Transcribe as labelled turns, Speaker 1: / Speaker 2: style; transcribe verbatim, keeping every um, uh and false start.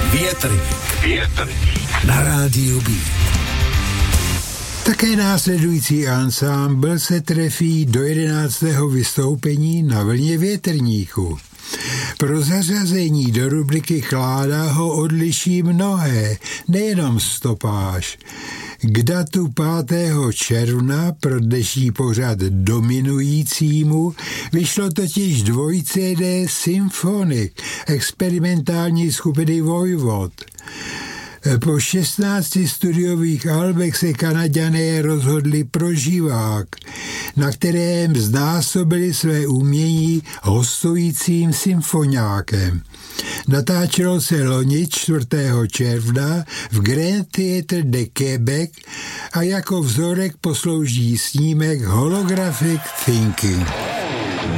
Speaker 1: Větrník. Větrník. Na rádiu B. Také následující ansámbl se trefí do jedenáctého vystoupení na vlně Větrníku. Pro zařazení do rubriky Chláda ho odliší mnohé, nejenom stopáž. K datu pátého června pro dnešní pořad dominujícímu vyšlo totiž dvoj C D Symphonic experimentální skupiny Vojvod. Po šestnácti studiových albech se Kanaďané rozhodli pro živák, na kterém znásobili své umění hostujícím symfoniákem. Natáčelo se loni čtvrtého června v Grand Theatre de Quebec a jako vzorek poslouží snímek Holographic Thinking.